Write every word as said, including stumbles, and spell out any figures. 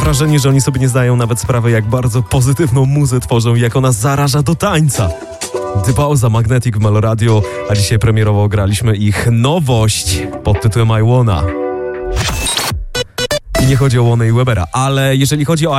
wrażenie, że oni sobie nie zdają nawet sprawy, jak bardzo pozytywną muzę tworzą, jak ona zaraża do tańca. Dbał Magnetic w Meloradio, a dzisiaj premierowo graliśmy ich nowość pod tytułem I Wanna. I nie chodzi o Łonę i Webera, ale jeżeli chodzi o